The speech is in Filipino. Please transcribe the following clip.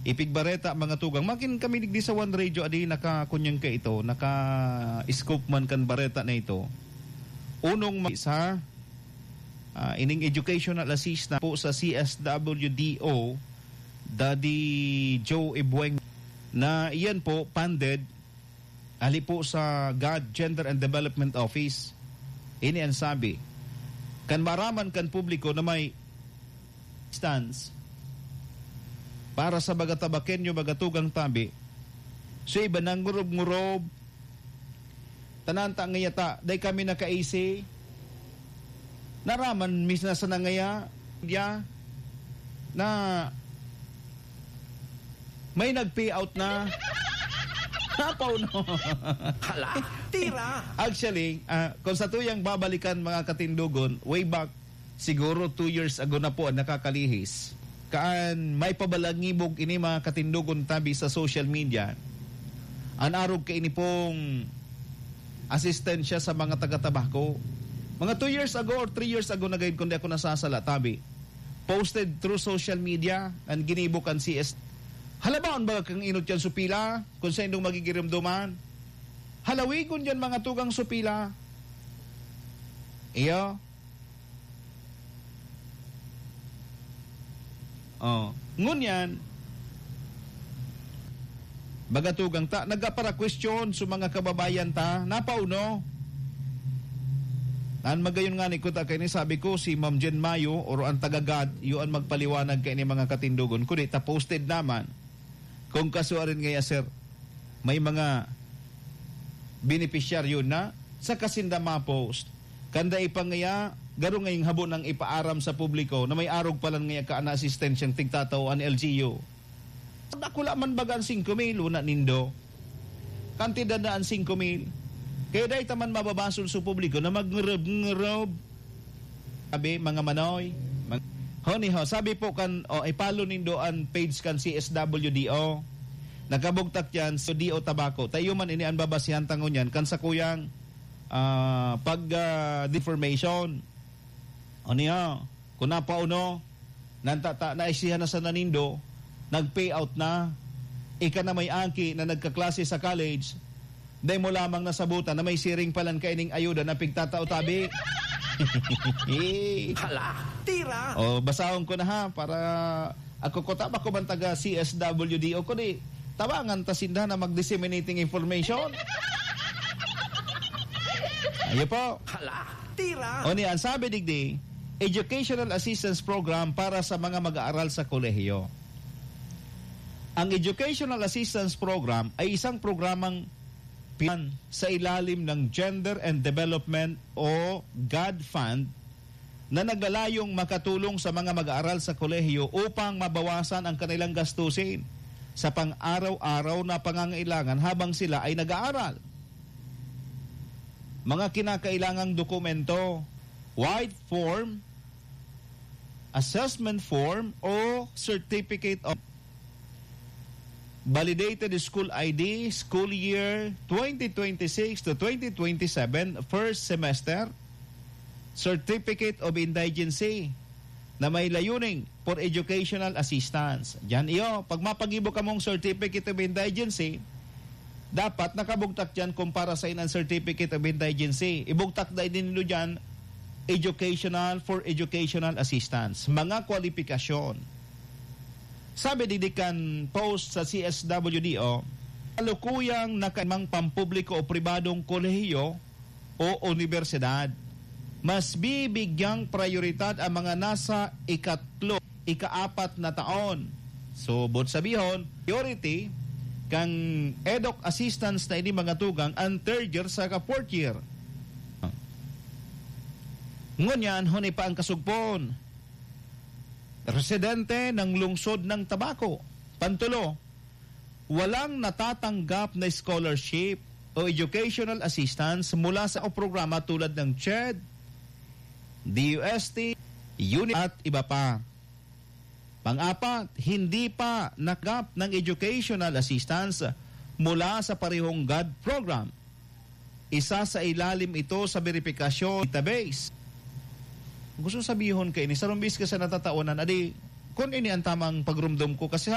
Ipigbareta mga tugang. Makin kami digdi sa One Radio adi nakakunyang ka ito, naka-scope man kan bareta na ito. Unong sa ining educational assistant po sa CSWDO, Daddy Joe Ibueng, na iyan po funded ali po sa God Gender and Development Office. Ini ang sabi. Kan maraman kan publiko na may stance para sa bagatabakenyo bagatugang tabi. So iba nang ngurob-ngurob. Tananta ngayata, day kami naka-AC. Naraman misna sa nangaya dia na may nag-payout na. Napaw no. Hala, tira. Actually, kung sa tuyang babalikan mga katindugon, way back, siguro 2 years ago na po ang nakakalihis. Kaan may pabalangibog ini mga katindugon tabi sa social media. Anarog ka ini pong asistensya sa mga taga-tabako. Mga 2 years ago or 3 years ago na gayud kundi ako nasasala tabi. Posted through social media and ginibok ang CS. Halabaan ba kang inot yan supila? Kung sa indong magigirimduman? Halawigon yan mga tugang supila. Iyo. Ngunyan, bagatugang ta, nagapara question sa mga kababayan ta, napauno. Nan magayon nga ni kuta kay ni sabi ko si Ma'am Jen Mayo or ang tagagad yuan magpaliwanag kay ni mga katindugon kundi ta posted naman. Kung kasuarin ngaya sir, may mga beneficiaryo na sa kasinda ma-post. Kanda ipangaya, garo ngayong habo ng ipaaram sa publiko na may arog palang ngaya ka na asistensyang tigtataw an LGU. Nakula man bagaan 5,000, una nindo. Kantidad na ang 5,000. Kaya dahi taman mababasol sa publiko na mag-ngerob. Sabi, mga manoy, Honiho, sabi po kan ipalo nindo ang page kan CSWDO. Nakabugtak yan sa DO Tabako. Tayo man ini ang babasihan tangon yan kan sa kuyang deformation. Honiho, kung napauno nantata na isihan na sa nanindo, nag-payout na, ika na may angki na nagkaklase sa college, day mo lamang nasabutan na may siring palan kaining ayuda na pigtatao tabi. Hala, tira. Basahon ko na ha para ako ko taba ko man taga CSWDO ko di tabangan ta sinda na mag-disseminating information. Ayo po. Hala, tira. Ni ang sabi digdi, Educational Assistance Program para sa mga mag-aaral sa kolehiyo. Ang Educational Assistance Program ay isang programang sa ilalim ng Gender and Development o GAD Fund na nagalayong makatulong sa mga mag-aaral sa kolehiyo upang mabawasan ang kanilang gastusin sa pang-araw-araw na pangangailangan habang sila ay nag-aaral. Mga kinakailangang dokumento, white form, assessment form o certificate of validated school ID, school year 2026 to 2027, first semester, certificate of indigency na may layuning for educational assistance. Diyan iyo, pag mapag-ibo ka mong certificate of indigency, dapat nakabugtak dyan kumpara sa inang certificate of indigency. Ibugtak na din nilo dyan, educational for educational assistance. Mga kwalifikasyon. Sabi didikan post sa CSWDO, kalukuyang nakamang pampubliko o pribadong kolehiyo o universidad, mas bibigyang prioridad ang mga nasa ika-4 na taon. So, bot sabihon, priority kang eduk assistance na ini mga tugang ang 3rd year sa ka-4th year. Ngunyan, huni pa ang kasugpon. Residente ng lungsod ng Tabako. Pantulo, walang natatanggap na scholarship o educational assistance mula sa programa tulad ng CHED, DUST, UNIT at iba pa. Pang-apat, hindi pa nakap ng educational assistance mula sa parehong GAD program. Isa sa ilalim ito sa verifikasyon database. Gusto sabihon kay ni sa rumbis ka sa natataonan, adi, kung ini ang tamang pagrumdum ko kasi